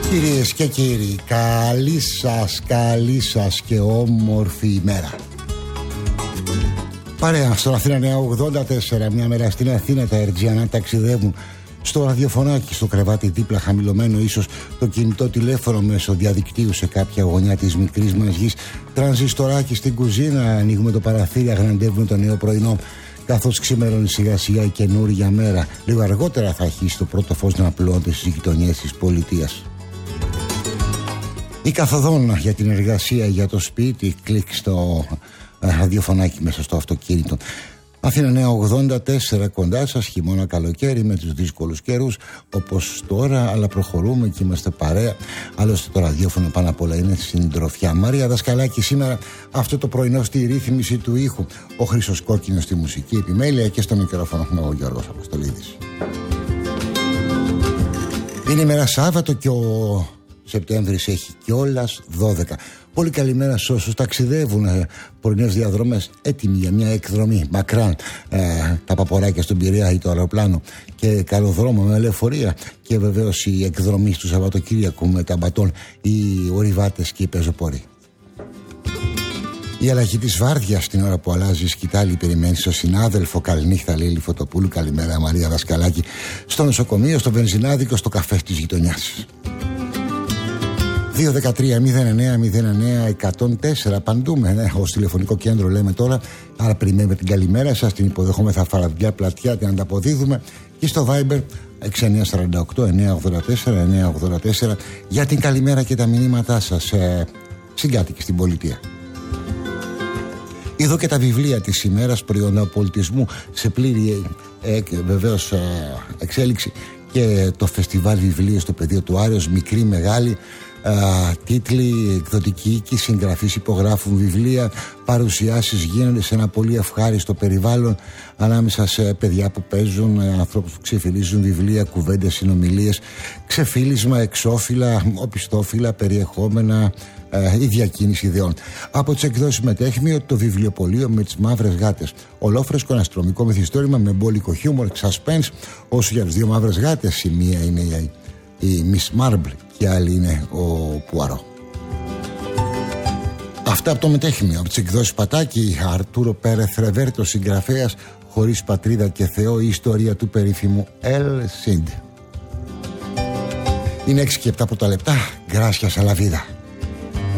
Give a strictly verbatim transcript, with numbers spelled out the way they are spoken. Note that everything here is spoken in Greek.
Κυρίες και κύριοι, καλή σας, καλή σας και όμορφη ημέρα. Παρέα στον Αθήνα Νέα ογδόντα τέσσερα, μια μέρα στην Αθήνα τα Ερτζιανά ταξιδεύουν. Στο ραδιοφωνάκι, στο κρεβάτι δίπλα χαμηλωμένο, ίσως το κινητό τηλέφωνο μέσω διαδικτύου σε κάποια γωνιά της μικρής μας γης. Τρανζιστοράκι στην κουζίνα, ανοίγουμε το παραθύρι, αγναντεύουμε το νέο πρωινό. Καθώς ξημερώνει σιγά σιγά η καινούργια μέρα, λίγο αργότερα θα αρχίσει το πρώτο φως να απλώνεται στις γειτονιές της πολιτείας. Η καθοδόν για την εργασία, για το σπίτι, κλικ στο ραδιοφωνάκι μέσα στο αυτοκίνητο. Αθήνα Νέα ογδόντα τέσσερα κοντά σας, χειμώνα καλοκαίρι με τους δύσκολους καιρούς όπως τώρα, αλλά προχωρούμε και είμαστε παρέα. Άλλωστε το ραδιόφωνο πάνω απ' όλα είναι συντροφιά. Μαρία Δασκαλάκη σήμερα, αυτό το πρωινό στη ρύθμιση του ήχου, ο Χρήστος Κόκκινος στη μουσική επιμέλεια και στο μικρόφωνο ο Γιώργος Αποστολίδης. Είναι ημέρα Σάββατο και ο Σεπτέμβρης έχει κιόλας δώδεκα. Πολύ καλημέρα σε όσους ταξιδεύουν ε, πρωινές διαδρομές, έτοιμοι για μια εκδρομή μακράν, ε, τα παποράκια στον Πειραιά ή το αεροπλάνο και καλό δρόμο με λεωφορεία, και βεβαίως η εκδρομή του Σαββατοκύριακου με τα μπατόν, οι ορειβάτες και οι πεζοπόροι. Η αλλαγή της βάρδιας την ώρα που αλλάζει η σκητάλη περιμένει στο συνάδελφο. Καληνύχτα, Λίλη Φωτοπούλου. Καλημέρα, Μαρία Δασκαλάκη. Στο νοσοκομείο, στο βενζινάδικο, στο καφέ της γειτονιάς. δύο δεκατρία μηδέν εννέα μηδέν εννέα εκατόν τέσσερα. Απαντούμε, ναι, ως τηλεφωνικό κέντρο λέμε τώρα. Άρα περιμένουμε την καλημέρα σας, την υποδεχόμεθα φαραδιά πλατιά, την ανταποδίδουμε. Και στο Viber έξι εννιά τέσσερα οκτώ εννέα ογδόντα τέσσερα εννέα ογδόντα τέσσερα για την καλημέρα και τα μηνύματά σας, ε, συγκάτοικοι στην πολιτεία. Εδώ και τα βιβλία της ημέρας, προϊόντα πολιτισμού σε πλήρη ε, βεβαίως ε, εξέλιξη, και το φεστιβάλ βιβλίου στο πεδίο του Άρεως, μικρή μεγάλη. Uh, τίτλοι, εκδοτικοί οίκοι, συγγραφείς υπογράφουν βιβλία, παρουσιάσεις γίνονται σε ένα πολύ ευχάριστο περιβάλλον ανάμεσα σε παιδιά που παίζουν, ανθρώπους που ξεφυλίζουν βιβλία, κουβέντες, συνομιλίες, ξεφύλισμα, εξώφυλλα, οπισθόφυλλα, περιεχόμενα, uh, η διακίνηση ιδεών. Από τις εκδόσεις Μετέχμιο, το βιβλιοπωλείο με τις μαύρες γάτες. Ολόφρεσκο αναστρομικό μυθιστόρημα με μπόλικο χιούμορ, suspense. Όσο για τις δύο μαύρες γάτες, η μία είναι η, η Miss Marble και άλλη είναι ο Πουαρό. Αυτά από το Μετέχμιο, από τις εκδόσεις Πατάκη. Αρτούρο Πέρεθ Ρεβέρτο, συγγραφέας, χωρίς πατρίδα και Θεό, η ιστορία του περίφημου El Cid. Είναι έξι και επτά πρώτα λεπτά. Γκράσια σαλαβίδα.